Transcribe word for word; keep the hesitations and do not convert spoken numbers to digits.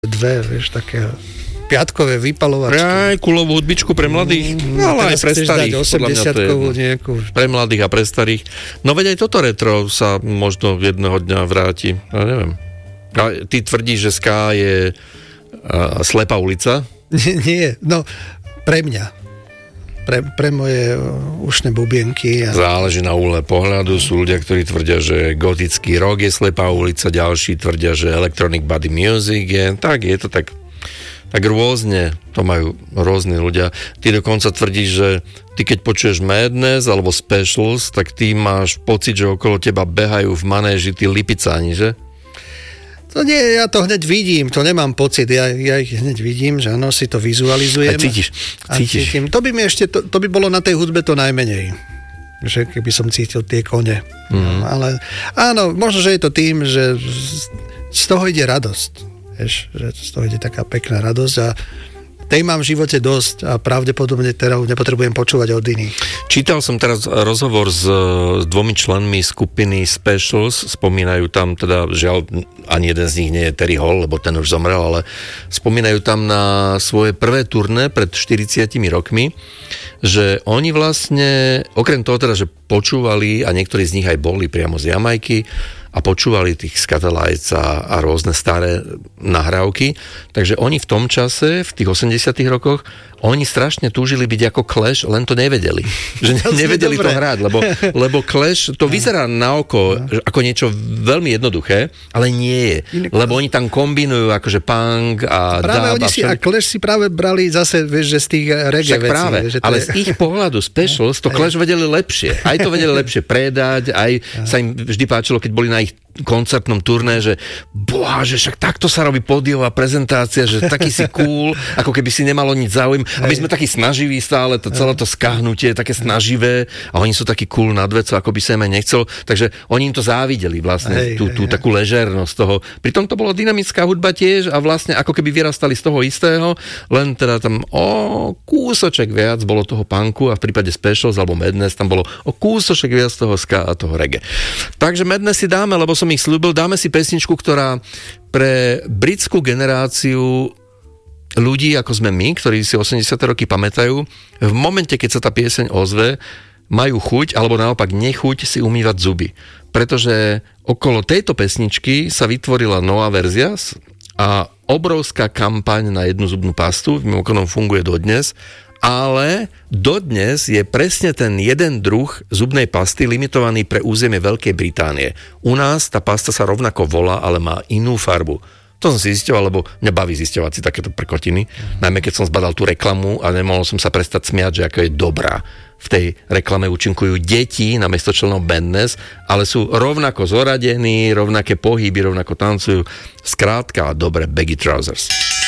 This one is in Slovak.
dve, vieš, také piatkové vypalovačky. Aj kulovú hudbičku pre mladých, mm, ale aj pre starých. osemdesiatkovú nejakú. Pre mladých a pre starých. No veď aj toto retro sa možno jedného dňa vráti. Ja neviem. A ty tvrdíš, že ska je a, slepá ulica? Nie, nie, no pre mňa. Pre, pre moje ušné bubienky. A... Záleží na úhle pohľadu. Sú ľudia, ktorí tvrdia, že gotický rock je slepá ulica, ďalší tvrdia, že electronic body music je. Tak, je to tak, tak rôzne. To majú rôzni ľudia. Ty dokonca tvrdíš, že ty keď počuješ Madness alebo Specials, tak ty máš pocit, že okolo teba behajú v manéži tí lipicáni, že? To nie, ja to hneď vidím, to nemám pocit, ja, ja ich hneď vidím, že áno, si to vizualizujem. A cítiš, cítiš. Cítim. To by mi ešte, to, to by bolo na tej hudbe to najmenej, že keby som cítil tie kone. Mm-hmm. No, ale áno, možno, že je to tým, že z toho ide radosť, vieš, že z toho ide taká pekná radosť a tej mám v živote dosť a pravdepodobne teraz nepotrebujem počúvať od iných. Čítal som teraz rozhovor s, s dvomi členmi skupiny Specials, spomínajú tam teda, žiaľ, ani jeden z nich nie je Terry Hall, lebo ten už zomrel, ale spomínajú tam na svoje prvé turné pred štyridsiatimi rokmi, že oni vlastne, okrem toho teda, že počúvali, a niektorí z nich aj boli priamo z Jamajky, a počúvali tých Skatalites a, a rôzne staré nahrávky. Takže oni v tom čase, v tých osemdesiatych rokoch, oni strašne túžili byť ako Clash, len to nevedeli. Že ne, nevedeli to hrať, lebo, lebo Clash, to vyzerá na oko ako niečo veľmi jednoduché, ale nie je. Lebo oni tam kombinujú akože punk a práve dub. Oni si, a Clash si práve brali zase, vieš, že z tých reggae vecí. Práve, že to ale je... z ich pohľadu Specials to Clash vedeli lepšie. Aj to vedeli lepšie predať, aj sa im vždy páčilo, keď boli na ich koncertnom turné, že boha, že však takto sa robí pódiová prezentácia, že taký si cool, ako keby si nemalo nič záujem. A my sme takí snaživí stále, to celé to skahnutie, také snaživé a oni sú takí cool nad vecou, ako by sa im aj nechcel. Takže oni im to závideli vlastne, hej, tú, tú hej, takú ležernosť toho. Pritom to bolo dynamická hudba tiež a vlastne ako keby vyrastali z toho istého, len teda tam o kúsoček viac bolo toho punku a v prípade Specials alebo Madness tam bolo o kúsoček viac toho ska a toho reggae. Takže Madness si dáme, lebo som ich slúbil, dáme si pesničku, ktorá pre britskú generáciu ľudí, ako sme my, ktorí si osemdesiate roky pamätajú, v momente, keď sa tá pieseň ozve, majú chuť, alebo naopak nechuť si umývať zuby. Pretože okolo tejto pesničky sa vytvorila nová verzia a obrovská kampaň na jednu zubnú pastu, mimochodom funguje dodnes, ale dodnes je presne ten jeden druh zubnej pasty limitovaný pre územie Veľkej Británie. U nás tá pasta sa rovnako volá, ale má inú farbu. To som si zisťoval, lebo mňa baví zisťovať si takéto prekotiny. Najmä keď som zbadal tú reklamu a nemohol som sa prestať smiať, že ako je dobrá. V tej reklame účinkujú deti namiesto členov Madness, ale sú rovnako zoradení, rovnaké pohyby, rovnako tancujú. Skrátka, dobre, baggy trousers.